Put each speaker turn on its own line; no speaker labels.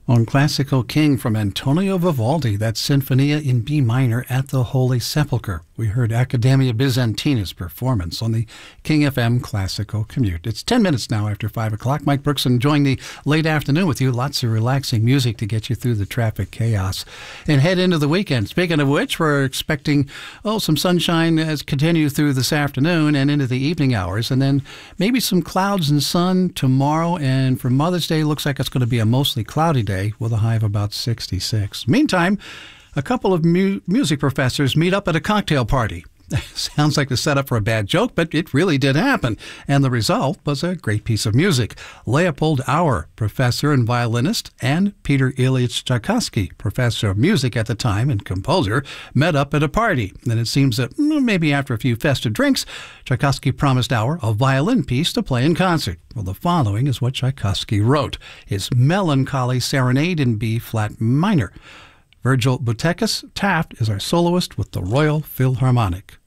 On Classical King from Antonio Vivaldi, that Sinfonia in B minor at the Holy Sepulchre. We heard Academia Byzantina's performance on the King FM Classical Commute. It's 10 minutes now after 5 o'clock. Mike Brooks enjoying the late afternoon with you. Lots of relaxing music to get you through the traffic chaos and head into the weekend. Speaking of which, we're expecting some sunshine as continue through this afternoon and into the evening hours, and then maybe some clouds and sun tomorrow. And for Mother's Day, looks like it's going to be a mostly cloudy day with a high of about 66. Meantime, a couple of music professors meet up at a cocktail party. Sounds like the setup for a bad joke, but it really did happen. And the result was a great piece of music. Leopold Auer, professor and violinist, and Peter Ilyich Tchaikovsky, professor of music at the time and composer, met up at a party. And it seems that maybe after a few festive drinks, Tchaikovsky promised Auer a violin piece to play in concert. Well, the following is what Tchaikovsky wrote, his melancholy serenade in B-flat minor. Virgil Butekis Taft is our soloist with the Royal Philharmonic.